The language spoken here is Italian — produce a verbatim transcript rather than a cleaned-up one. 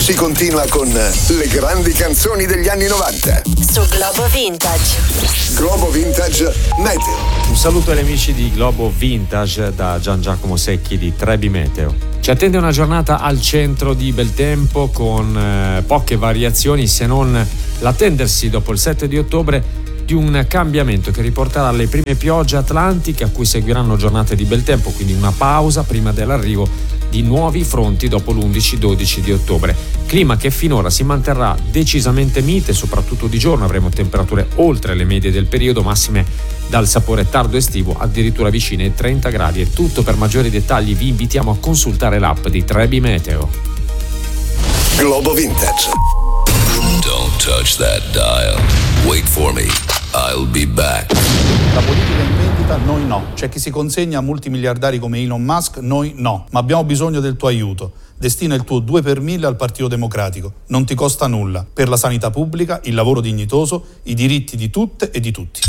Si continua con le grandi canzoni degli anni novanta. Su Globo Vintage. Globo Vintage Meteo. Un saluto agli amici di Globo Vintage da Gian Giacomo Secchi di Trebi Meteo. Ci attende una giornata al centro di bel tempo con eh, poche variazioni, se non l'attendersi dopo il sette di ottobre di un cambiamento che riporterà le prime piogge atlantiche a cui seguiranno giornate di bel tempo, quindi una pausa prima dell'arrivo di nuovi fronti dopo l'undici dodici di ottobre. Clima che finora si manterrà decisamente mite, soprattutto di giorno avremo temperature oltre le medie del periodo, massime dal sapore tardo estivo addirittura vicine ai trenta gradi. È tutto. Per maggiori dettagli vi invitiamo a consultare l'app di Trebi Meteo. Globo Vintage. Don't touch that dial. Wait for me. I'll be back. La politica in vendita, noi no. C'è chi si consegna a multimiliardari come Elon Musk, noi no. Ma abbiamo bisogno del tuo aiuto. Destina il tuo due per mille al Partito Democratico. Non ti costa nulla. Per la sanità pubblica, il lavoro dignitoso, i diritti di tutte e di tutti.